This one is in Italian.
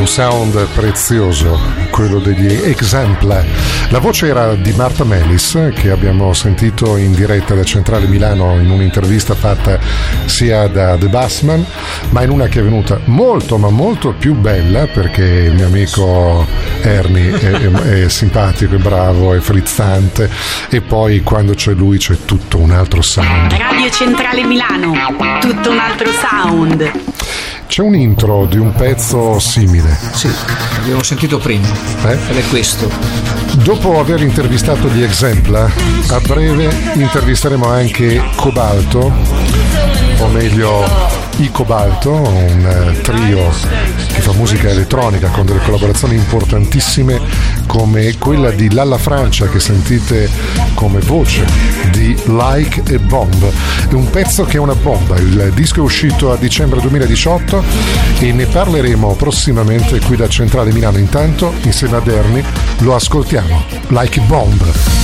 Un sound prezioso, quello degli Exempla. La voce era di Marta Melis, che abbiamo sentito in diretta da Centrale Milano in un'intervista fatta sia da The Bassman, ma in una che è venuta molto ma molto più bella, perché il mio amico Ernie è simpatico, è bravo, è frizzante, e poi quando c'è lui c'è tutto un altro sound. Radio Centrale Milano, tutto un altro sound. C'è un intro di un pezzo simile. Sì, l'abbiamo sentito prima. Ed è questo. Dopo aver intervistato gli Exempla, a breve intervisteremo anche Cobalto, o meglio i Cobalto, un trio che fa musica elettronica con delle collaborazioni importantissime come quella di Lalla Francia, che sentite come voce di Like a Bomb. È un pezzo che è una bomba. Il disco è uscito a dicembre 2018 e ne parleremo prossimamente qui da Centrale Milano. Intanto, insieme ad Ernie, lo ascoltiamo. Like a Bomb.